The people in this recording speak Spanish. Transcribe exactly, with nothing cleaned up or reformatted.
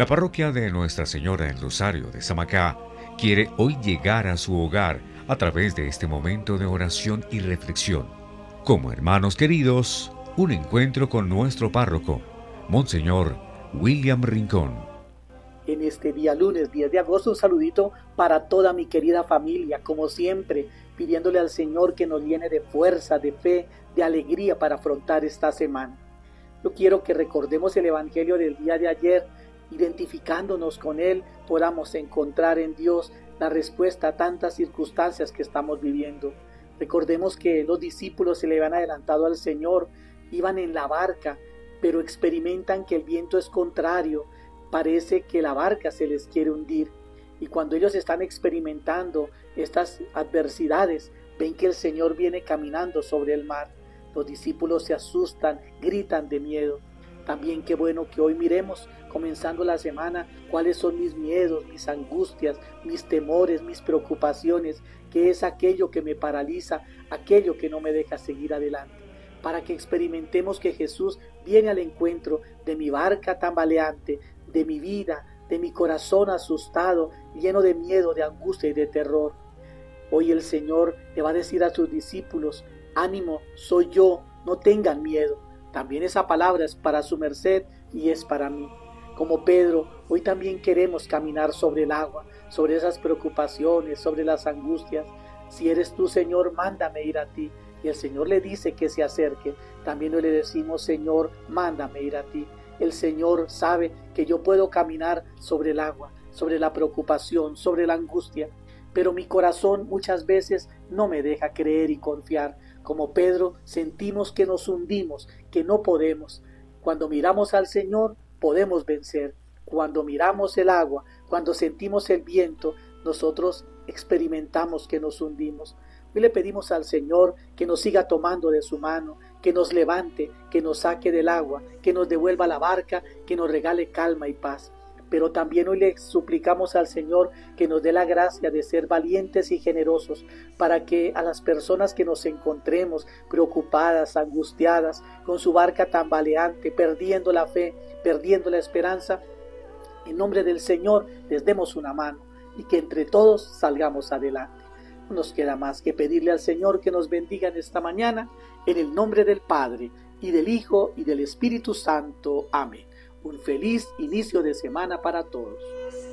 La parroquia de Nuestra Señora del Rosario de Samacá quiere hoy llegar a su hogar a través de este momento de oración y reflexión. Como hermanos queridos, un encuentro con nuestro párroco, Monseñor William Rincón. En este día lunes, diez de agosto, un saludito para toda mi querida familia, como siempre, pidiéndole al Señor que nos llene de fuerza, de fe, de alegría para afrontar esta semana. Yo quiero que recordemos el Evangelio del día de ayer, identificándonos con él, podamos encontrar en Dios la respuesta a tantas circunstancias que estamos viviendo. Recordemos que los discípulos se le habían adelantado al Señor, iban en la barca, pero experimentan que el viento es contrario, parece que la barca se les quiere hundir. Y cuando ellos están experimentando estas adversidades, ven que el Señor viene caminando sobre el mar. Los discípulos se asustan, gritan de miedo. También qué bueno que hoy miremos, comenzando la semana, cuáles son mis miedos, mis angustias, mis temores, mis preocupaciones, qué es aquello que me paraliza, aquello que no me deja seguir adelante. Para que experimentemos que Jesús viene al encuentro de mi barca tambaleante, de mi vida, de mi corazón asustado, lleno de miedo, de angustia y de terror. Hoy el Señor le va a decir a sus discípulos: ánimo, soy yo, no tengan miedo. También esa palabra es para su merced y es para mí. Como Pedro, hoy también queremos caminar sobre el agua, sobre esas preocupaciones, sobre las angustias. Si eres tú, Señor, mándame ir a ti. Y el Señor le dice que se acerque. También hoy le decimos: Señor, mándame ir a ti. El Señor sabe que yo puedo caminar sobre el agua, sobre la preocupación, sobre la angustia, pero mi corazón muchas veces no me deja creer y confiar. Como Pedro, sentimos que nos hundimos, que no podemos. Cuando miramos al Señor, podemos vencer. Cuando miramos el agua, cuando sentimos el viento, nosotros experimentamos que nos hundimos. Hoy le pedimos al Señor que nos siga tomando de su mano, que nos levante, que nos saque del agua, que nos devuelva la barca, que nos regale calma y paz. Pero también hoy le suplicamos al Señor que nos dé la gracia de ser valientes y generosos para que a las personas que nos encontremos preocupadas, angustiadas, con su barca tambaleante, perdiendo la fe, perdiendo la esperanza, en nombre del Señor les demos una mano y que entre todos salgamos adelante. No nos queda más que pedirle al Señor que nos bendiga en esta mañana, en el nombre del Padre, y del Hijo, y del Espíritu Santo. Amén. Un feliz inicio de semana para todos.